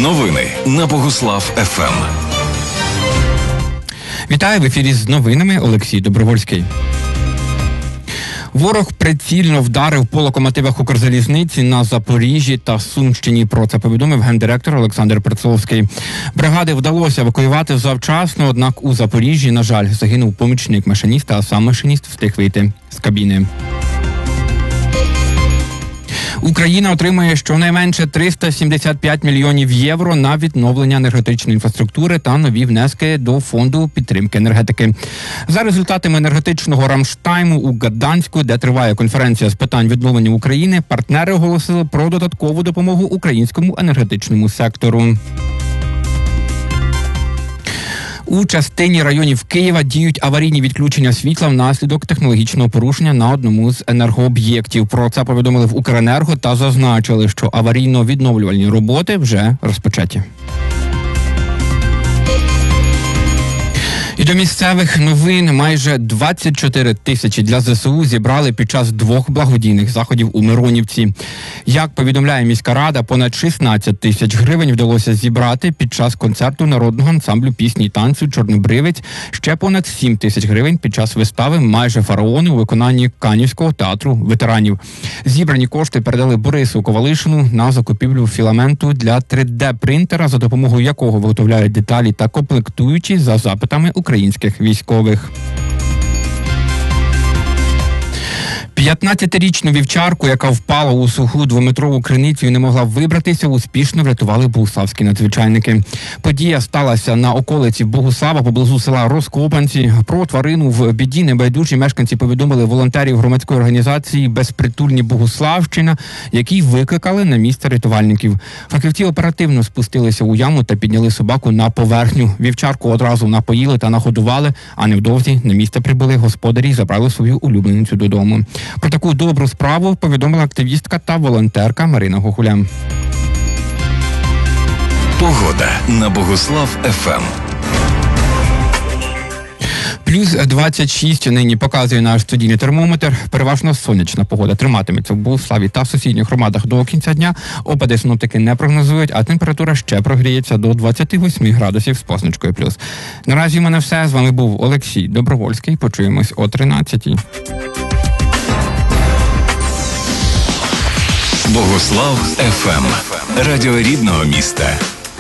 Новини на Богуслав ФМ. Вітаю, в ефірі з новинами Олексій Добровольський. Ворог прицільно вдарив по локомотивах Укрзалізниці на Запоріжжі та Сумщині. Про це повідомив гендиректор Олександр Прицовський. Бригади вдалося евакуювати завчасно, однак у Запоріжжі, на жаль, загинув помічник машиніста, а сам машиніст встиг вийти з кабіни. Україна отримує щонайменше 375 мільйонів євро на відновлення енергетичної інфраструктури та нові внески до фонду підтримки енергетики. За результатами енергетичного Рамштайму у Гданську, де триває конференція з питань відновлення України, партнери оголосили про додаткову допомогу українському енергетичному сектору. У частині районів Києва діють аварійні відключення світла внаслідок технологічного порушення на одному з енергооб'єктів. Про це повідомили в Укренерго та зазначили, що аварійно-відновлювальні роботи вже розпочаті. І до місцевих новин. Майже 24 тисячі для ЗСУ зібрали під час 2 благодійних заходів у Миронівці. Як повідомляє міська рада, понад 16 тисяч гривень вдалося зібрати під час концерту народного ансамблю пісні і танцю «Чорнобривець», ще понад 7 тисяч гривень під час вистави «Майже фараони» у виконанні Канівського театру ветеранів. Зібрані кошти передали Борису Ковалишину на закупівлю філаменту для 3D-принтера, за допомогою якого виготовляють деталі та комплектуючі за запитами українських військових. 15-річну вівчарку, яка впала у суху 2-метрову криницю і не могла вибратися, успішно врятували богуславські надзвичайники. Подія сталася на околиці Богуслава, поблизу села Розкопанці. Про тварину в біді небайдужі мешканці повідомили волонтерів громадської організації «Безпритульні Богуславщина», які викликали на місце рятувальників. Фахівці оперативно спустилися у яму та підняли собаку на поверхню. Вівчарку одразу напоїли та нагодували, а невдовзі на місце прибули господарі і забрали свою улюбленицю додому. Про таку добру справу повідомила активістка та волонтерка Марина Гогуля. Погода на Богуслав ФМ. Плюс 26 нині показує наш студійний термометр. Переважно сонячна погода триматиметься в Богуславі та сусідніх громадах до кінця дня. Опади синоптики не прогнозують, а температура ще прогріється до 28 градусів з позначкою плюс. Наразі в мене все. З вами був Олексій Добровольський. Почуємось о 13-й. Богуслав ФМ. Радіо рідного міста.